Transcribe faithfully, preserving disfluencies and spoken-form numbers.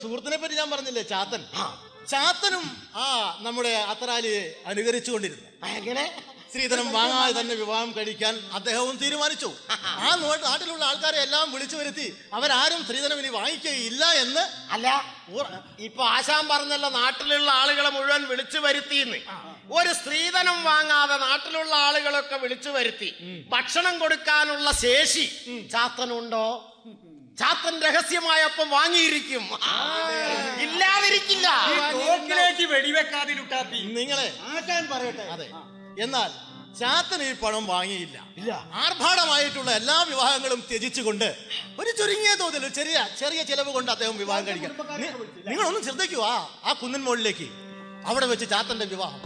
സുഹൃത്തിനെ പറ്റി ഞാൻ പറഞ്ഞില്ലേ, ചാത്തൻ. ചാത്തനും ആ നമ്മുടെ അത്തറാലിയെ അനുകരിച്ചുകൊണ്ടിരുന്നു. എങ്ങനെ? സ്ത്രീധനം വാങ്ങാതെ തന്നെ വിവാഹം കഴിക്കാൻ അദ്ദേഹവും തീരുമാനിച്ചു. ആ നാട്ടിലുള്ള ആൾക്കാരെ എല്ലാം വിളിച്ചു വരുത്തി അവരാരും സ്ത്രീധനം ഇനി വാങ്ങിക്കുകയില്ല എന്ന്. അല്ല, ഇപ്പൊ ആശാൻ പറഞ്ഞല്ലോ, നാട്ടിലുള്ള ആളുകളെ മുഴുവൻ വിളിച്ചു വരുത്തിന്ന്. ഒരു സ്ത്രീധനം വാങ്ങാതെ നാട്ടിലുള്ള ആളുകളൊക്കെ വിളിച്ചു വരുത്തി ഭക്ഷണം കൊടുക്കാനുള്ള ശേഷി ചാത്തനുണ്ടോ? ചാത്തൻ രഹസ്യമായപ്പം വാങ്ങിയിരിക്കും, ഇല്ലാതിരിക്കില്ല. വെടിവെക്കാതിലുട്ടാപ്പി നിങ്ങളെ ആശാൻ പറയട്ടെ. അതെ, എന്നാൽ ചാത്തൻ ഈ പണം വാങ്ങിയില്ല. ആർഭാടമായിട്ടുള്ള എല്ലാ വിവാഹങ്ങളും ത്യജിച്ചുകൊണ്ട് ഒരു ചുരുങ്ങിയ തോതിൽ ചെറിയ ചെറിയ ചെലവ് കൊണ്ട് അദ്ദേഹം വിവാഹം കഴിക്കാൻ. നിങ്ങളൊന്നും ശ്രദ്ധിക്കുക, ആ കുന്നിൻ മുകളിലേക്ക് അവിടെ വെച്ച് ചാത്തന്റെ വിവാഹം.